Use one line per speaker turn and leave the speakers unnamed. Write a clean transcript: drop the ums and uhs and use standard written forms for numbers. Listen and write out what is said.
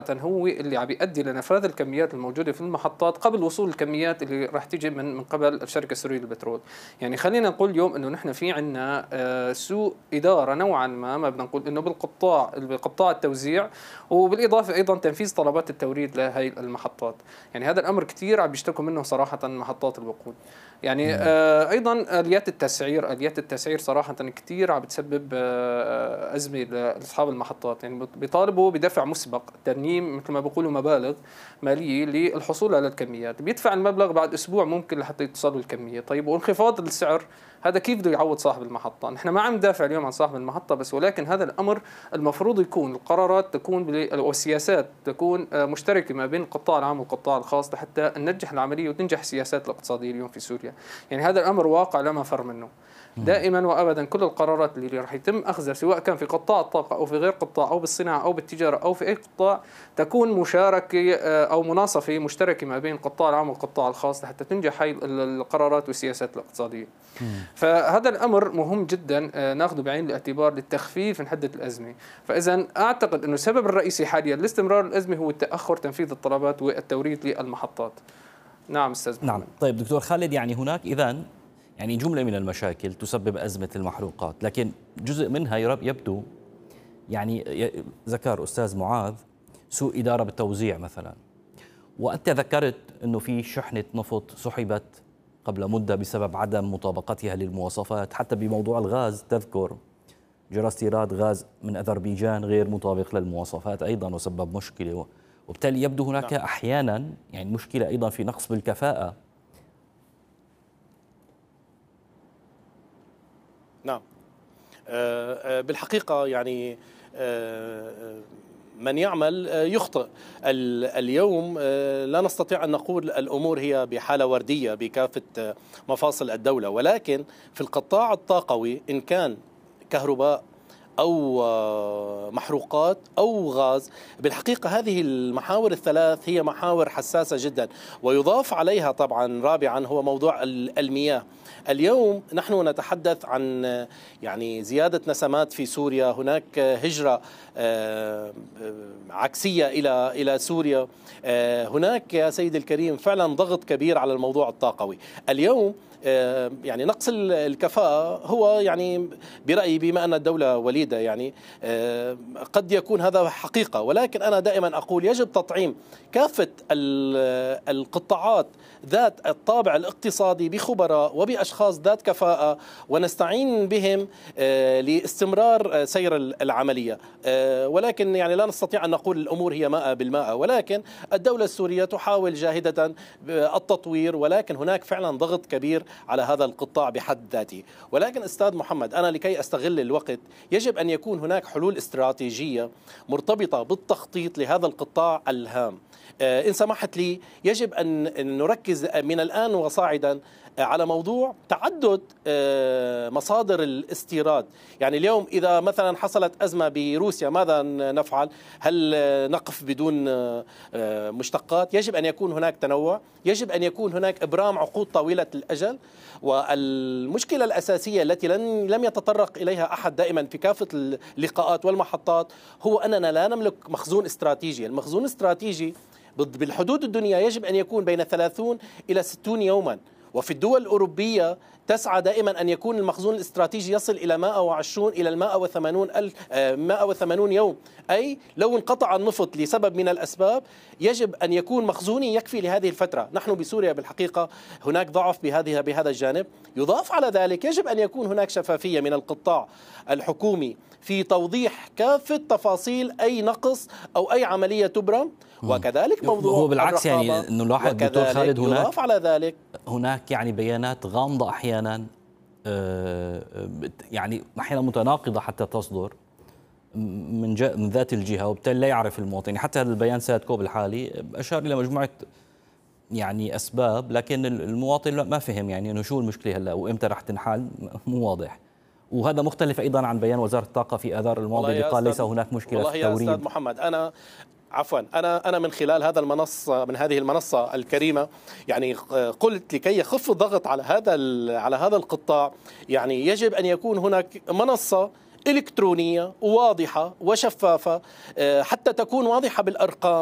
هو اللي عم بيؤدي لنفاذ الكميات الموجوده في المحطات قبل وصول الكميات اللي راح تيجي من قبل الشركه السوريه للبترول. يعني خلينا نقول اليوم انه نحن في عندنا سوء اداره نوعا ما بدنا نقول انه بقطاع التوزيع، وبالاضافه ايضا تنفيذ طلبات التوريد لهي المحطات. يعني هذا الامر كثير عم بيشتكوا منه صراحه محطات الوقود. يعني ايضا اليات التسعير صراحه كثير عم بتسبب ازمه لاصحاب المحطات. يعني بيطالبوا بدفع مسبق، ترنيم مثل ما بيقولوا مبالغ ماليه للحصول على الكميات، بيدفع المبلغ بعد اسبوع ممكن لحتى يتصلوا الكميه. طيب وانخفاض السعر هذا كيف بده يعوض صاحب المحطه؟ نحن ما عم ندافع اليوم عن صاحب المحطه بس، ولكن هذا الامر المفروض يكون القرارات تكون والسياسات تكون مشتركه ما بين القطاع العام والقطاع الخاص لحتى ننجح العمليه وتنجح السياسات الاقتصاديه اليوم في سوريا. يعني هذا الامر واقع لا مفر منه. دائما وابدا كل القرارات اللي راح يتم اخذها سواء كان في قطاع الطاقه او في غير قطاع او بالصناعه او بالتجاره او في اي قطاع تكون مشاركه او مناصفه مشتركه ما بين القطاع العام والقطاع الخاص لحتى تنجح هاي القرارات والسياسات الاقتصاديه. فهذا الامر مهم جدا ناخذه بعين الاعتبار للتخفيف من حده الازمه. فاذا اعتقد انه السبب الرئيسي حاليا لاستمرار الازمه هو تاخر تنفيذ الطلبات والتوريد للمحطات. نعم استاذ محمد.
نعم. طيب دكتور خالد، يعني هناك اذن يعني جملة من المشاكل تسبب أزمة المحروقات، لكن جزء منها يبدو يعني ذكر أستاذ معاذ سوء إدارة بالتوزيع مثلا، وأنت ذكرت أنه في شحنة نفط سحبت قبل مدة بسبب عدم مطابقتها للمواصفات. حتى بموضوع الغاز تذكر جرى استيراد غاز من أذربيجان غير مطابق للمواصفات أيضا وسبب مشكلة، وبالتالي يبدو هناك أحيانا يعني مشكلة أيضا في نقص بالكفاءة.
نعم، بالحقيقة يعني من يعمل يخطئ. اليوم لا نستطيع أن نقول الأمور هي بحالة وردية بكافة مفاصل الدولة، ولكن في القطاع الطاقوي إن كان كهرباء أو محروقات أو غاز، بالحقيقة هذه المحاور الثلاث هي محاور حساسة جدا، ويضاف عليها طبعا رابعا هو موضوع المياه. اليوم نحن نتحدث عن يعني زيادة نسمات في سوريا، هناك هجرة عكسية إلى سوريا، هناك يا سيدي الكريم فعلا ضغط كبير على الموضوع الطاقوي. اليوم يعني نقص الكفاءة هو يعني برأيي بما أن الدولة وليدة يعني قد يكون هذا حقيقة، ولكن أنا دائما أقول يجب تطعيم كافة القطاعات ذات الطابع الاقتصادي بخبراء وبأشخاص ذات كفاءة، ونستعين بهم لاستمرار سير العملية. ولكن يعني لا نستطيع أن نقول الأمور هي ماء بالماء، ولكن الدولة السورية تحاول جاهدة التطوير، ولكن هناك فعلا ضغط كبير على هذا القطاع بحد ذاته. ولكن أستاذ محمد، أنا لكي أستغل الوقت يجب أن يكون هناك حلول استراتيجية مرتبطة بالتخطيط لهذا القطاع الهام. إن سمحت لي يجب أن نركز من الآن وصاعدا على موضوع تعدد مصادر الاستيراد. يعني اليوم إذا مثلا حصلت أزمة بروسيا ماذا نفعل؟ هل نقف بدون مشتقات؟ يجب أن يكون هناك تنوع، يجب أن يكون هناك إبرام عقود طويلة الأجل. والمشكلة الأساسية التي لم يتطرق إليها أحد دائما في كافة اللقاءات والمحطات هو أننا لا نملك مخزون استراتيجي. المخزون الاستراتيجي بالحدود الدنيا يجب أن يكون بين 30 إلى 60 يوما، وفي الدول الأوروبية تسعى دائما أن يكون المخزون الاستراتيجي يصل إلى 120 إلى 180 يوم. أي لو انقطع النفط لسبب من الأسباب يجب أن يكون مخزوني يكفي لهذه الفترة. نحن بسوريا بالحقيقة هناك ضعف بهذا الجانب. يضاف على ذلك يجب أن يكون هناك شفافية من القطاع الحكومي في توضيح كافة تفاصيل أي نقص أو أي عملية تبرم، وكذلك موضوع
هو بالعكس يعني انه الواحد دكتور خالد
يضاف على ذلك
هناك يعني بيانات غامضة احيانا يعني احيانا متناقضة حتى تصدر من ذات الجهة، وبالتالي لا يعرف المواطن. حتى هذا البيان سادكوب الحالي اشار الى مجموعة يعني اسباب، لكن المواطن ما فهم يعني انه شو المشكلة هلا وامتى رح تنحل، مو واضح. وهذا مختلف ايضا عن بيان وزارة الطاقة في اذار الماضي اللي قال ليس هناك مشكلة في التوريد.
والله يا استاذ محمد، أنا من خلال هذه المنصة الكريمة يعني قلت لكي يخف الضغط على هذا القطاع، يعني يجب أن يكون هناك منصة إلكترونية واضحة وشفافة، حتى تكون واضحة بالأرقام.